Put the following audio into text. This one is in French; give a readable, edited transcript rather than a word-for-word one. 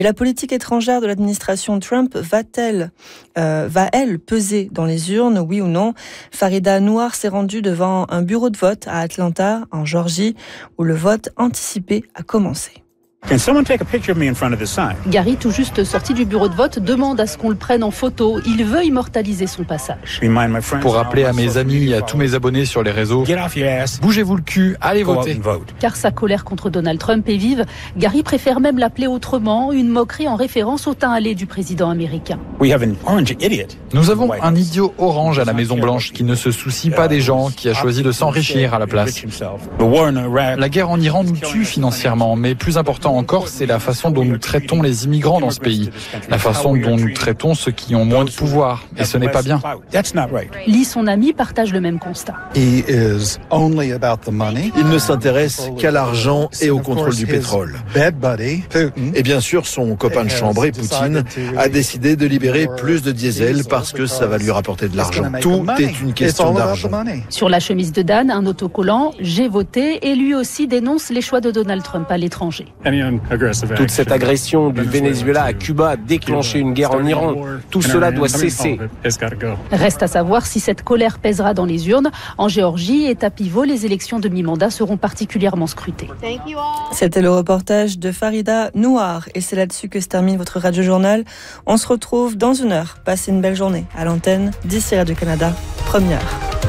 Et la politique étrangère de l'administration Trump va-elle peser dans les urnes, oui ou non? Farida Nouar s'est rendue devant un bureau de vote à Atlanta, en Géorgie, où le vote anticipé a commencé. Gary, tout juste sorti du bureau de vote, demande à ce qu'on le prenne en photo. Il veut immortaliser son passage. Pour rappeler à mes amis et à tous mes abonnés sur les réseaux, bougez-vous le cul, allez voter. Car sa colère contre Donald Trump est vive, Gary préfère même l'appeler autrement, une moquerie en référence au teint hâlé du président américain. Nous avons un idiot orange à la Maison-Blanche qui ne se soucie pas des gens, qui a choisi de s'enrichir à la place. La guerre en Iran nous tue financièrement, mais plus important encore, c'est la façon dont nous traitons les immigrants dans ce pays, la façon dont nous traitons ceux qui ont moins de pouvoir, et ce n'est pas bien. Lee, son ami, partage le même constat. Il ne s'intéresse qu'à l'argent et au contrôle du pétrole. Et bien sûr, son copain de chambrée, Poutine, a décidé de libérer plus de diesel parce que ça va lui rapporter de l'argent. Tout est une question d'argent. Sur la chemise de Dan, un autocollant « J'ai voté » et lui aussi dénonce les choix de Donald Trump à l'étranger. Toute cette agression du Venezuela à Cuba a déclenché une guerre en Iran. Tout cela doit cesser. Reste à savoir si cette colère pèsera dans les urnes. En Géorgie, état pivot, les élections de mi-mandat seront particulièrement scrutées. C'était le reportage de Farida Nouar. Et c'est là-dessus que se termine votre Radio-Journal. On se retrouve dans 1 heure. Passez une belle journée à l'antenne d'ici Radio-Canada, première.